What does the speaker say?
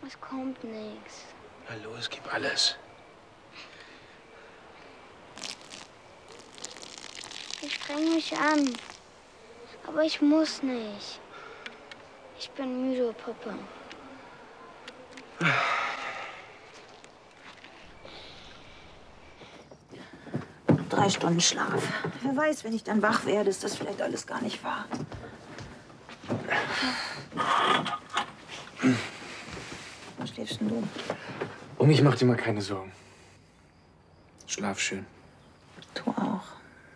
Es kommt nichts. Na los, gib alles. Ich streng mich an. Aber ich muss nicht. Ich bin müde, Papa. 3 Stunden Schlaf. Wer weiß, wenn ich dann wach werde, ist das vielleicht alles gar nicht wahr. Wo schläfst denn du? Um mich macht dir mal keine Sorgen. Schlaf schön.